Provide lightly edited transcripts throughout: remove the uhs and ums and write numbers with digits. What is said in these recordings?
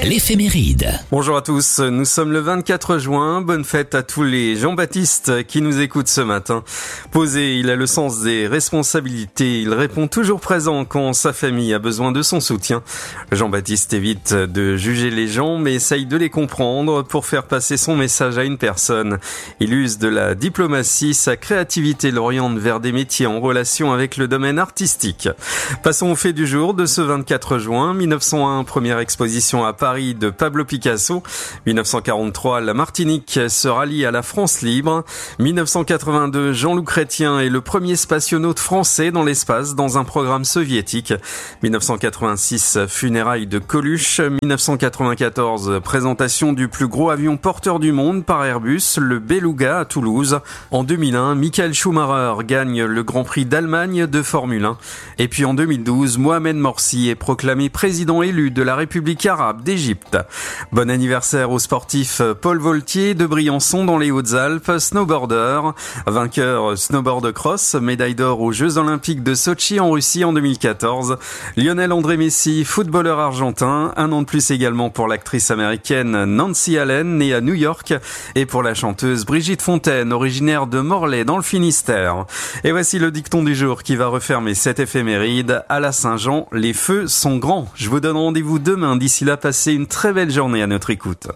l'éphéméride. Bonjour à tous, nous sommes le 24 juin, bonne fête à tous les Jean-Baptiste qui nous écoutent ce matin. Posé, il a le sens des responsabilités, il répond toujours présent quand sa famille a besoin de son soutien. Jean-Baptiste évite de juger les gens mais essaye de les comprendre pour faire passer son message à une personne. Il use de la diplomatie, sa créativité l'oriente vers des métiers en relation avec le domaine artistique. Passons au fait du jour de ce 24 juin, 1901, première exposition à Paris de Pablo Picasso. 1943, la Martinique se rallie à la France libre. 1982, Jean-Loup Chrétien est le premier spationaute français dans l'espace dans un programme soviétique. 1986, funérailles de Coluche. 1994, présentation du plus gros avion porteur du monde par Airbus, le Beluga à Toulouse. En 2001, Michael Schumacher gagne le Grand Prix d'Allemagne de Formule 1. Et puis en 2012, Mohamed Morsi est proclamé président élu de la République arabe d'Égypte. Bon anniversaire au sportif Paul Voltier de Briançon dans les Hautes-Alpes, snowboarder, vainqueur snowboard cross, médaille d'or aux Jeux Olympiques de Sotchi en Russie en 2014. Lionel André Messi, footballeur argentin, un an de plus également pour l'actrice américaine Nancy Allen, née à New York, et pour la chanteuse Brigitte Fontaine, originaire de Morlaix dans le Finistère. Et voici le dicton du jour qui va refermer cette éphéméride. À la Saint-Jean, les feux sont grands. Je vous donne rendez-vous demain. D'ici là, passez une très belle journée à notre écoute.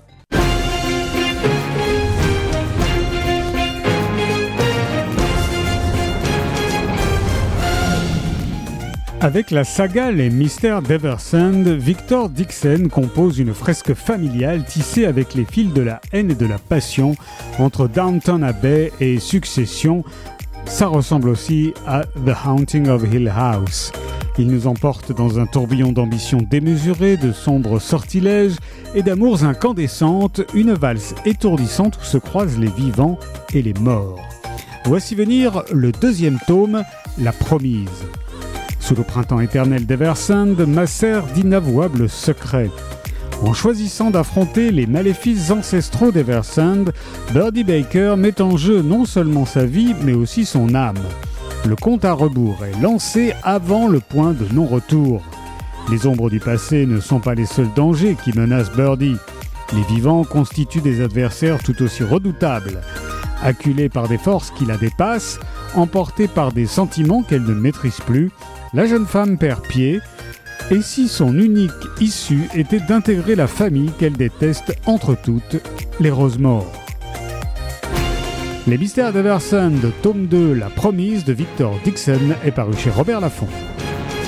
Avec la saga Les Mystères d'Eversand, Victor Dixon compose une fresque familiale tissée avec les fils de la haine et de la passion entre Downton Abbey et Succession. Ça ressemble aussi à The Haunting of Hill House. Il nous emporte dans un tourbillon d'ambition démesurée, de sombres sortilèges et d'amours incandescentes, une valse étourdissante où se croisent les vivants et les morts. Voici venir le deuxième tome, La Promise. Sous le printemps éternel d'Eversand macèrent d'inavouables secrets. En choisissant d'affronter les maléfices ancestraux d'Eversand, Birdie Baker met en jeu non seulement sa vie, mais aussi son âme. Le compte à rebours est lancé avant le point de non-retour. Les ombres du passé ne sont pas les seuls dangers qui menacent Birdie. Les vivants constituent des adversaires tout aussi redoutables. Acculée par des forces qui la dépassent, emportée par des sentiments qu'elle ne maîtrise plus, la jeune femme perd pied. Et si son unique issue était d'intégrer la famille qu'elle déteste entre toutes, les Rosemore. Les Mystères d'Eversand, tome 2, La Promise de Victor Dixon est paru chez Robert Laffont.